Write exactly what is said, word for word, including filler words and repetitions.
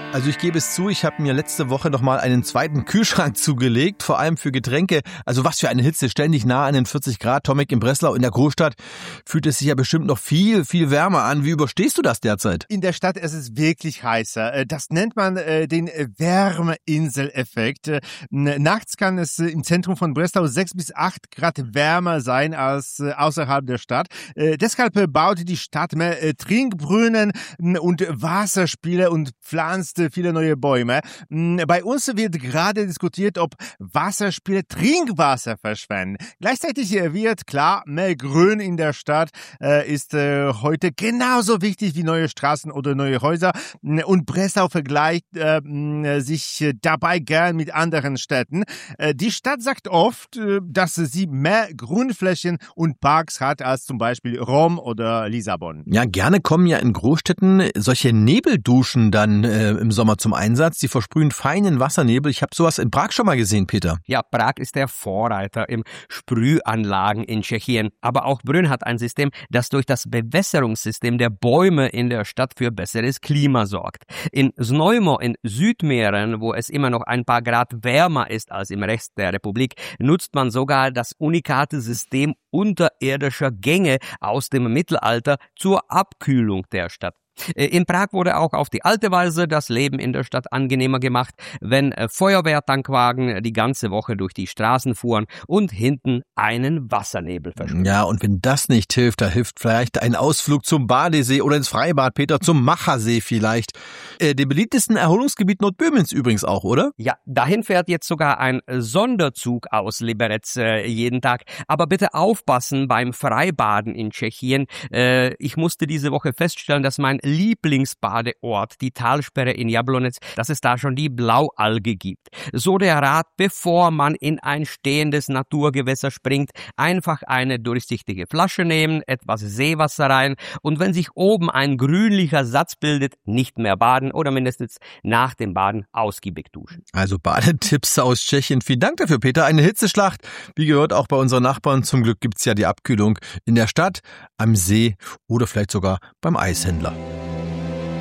Also ich gebe es zu, ich habe mir letzte Woche noch mal einen zweiten Kühlschrank zugelegt, vor allem für Getränke. Also was für eine Hitze, ständig nah an den vierzig Grad. Tomek, in Breslau, in der Großstadt, fühlt es sich ja bestimmt noch viel, viel wärmer an. Wie überstehst du das derzeit? In der Stadt ist es wirklich heißer. Das nennt man äh, den Wärmeinseleffekt. Äh, nachts kann es im Zentrum von Breslau sechs bis acht Grad wärmer sein als äh, außerhalb der Stadt. Äh, deshalb äh, baute die Stadt mehr äh, Trinkbrunnen und Wasserspiele und pflanzt viele neue Bäume. Bei uns wird gerade diskutiert, ob Wasserspiele Trinkwasser verschwenden. Gleichzeitig wird klar, mehr Grün in der Stadt äh, ist äh, heute genauso wichtig wie neue Straßen oder neue Häuser. Und Breslau vergleicht äh, sich dabei gern mit anderen Städten. Äh, die Stadt sagt oft, äh, dass sie mehr Grünflächen und Parks hat als zum Beispiel Rom oder Lissabon. Ja, gerne kommen ja in Großstädten solche Nebelduschen dann äh, im Sommer zum Einsatz. Die versprühen feinen Wassernebel. Ich habe sowas in Prag schon mal gesehen, Peter. Ja, Prag ist der Vorreiter im Sprühanlagen in Tschechien. Aber auch Brünn hat ein System, das durch das Bewässerungssystem der Bäume in der Stadt für besseres Klima sorgt. In Znojmo in Südmähren, wo es immer noch ein paar Grad wärmer ist als im Rest der Republik, nutzt man sogar das unikate System unterirdischer Gänge aus dem Mittelalter zur Abkühlung der Stadt. In Prag wurde auch auf die alte Weise das Leben in der Stadt angenehmer gemacht, wenn Feuerwehrtankwagen die ganze Woche durch die Straßen fuhren und hinten einen Wassernebel versprühten. Ja, und wenn das nicht hilft, da hilft vielleicht ein Ausflug zum Badesee oder ins Freibad, Peter, zum Machersee vielleicht. Äh, dem beliebtesten Erholungsgebiet Nordböhmens übrigens auch, oder? Ja, dahin fährt jetzt sogar ein Sonderzug aus Liberec äh, jeden Tag. Aber bitte aufpassen beim Freibaden in Tschechien. Äh, ich musste diese Woche feststellen, dass mein Lieblingsbadeort, die Talsperre in Jablonec, dass es da schon die Blaualge gibt. So der Rat, bevor man in ein stehendes Naturgewässer springt, einfach eine durchsichtige Flasche nehmen, etwas Seewasser rein und wenn sich oben ein grünlicher Satz bildet, nicht mehr baden oder mindestens nach dem Baden ausgiebig duschen. Also Badetipps aus Tschechien. Vielen Dank dafür, Peter. Eine Hitzeschlacht, wie gehört auch bei unseren Nachbarn. Zum Glück gibt's ja die Abkühlung in der Stadt, am See oder vielleicht sogar beim Eishändler.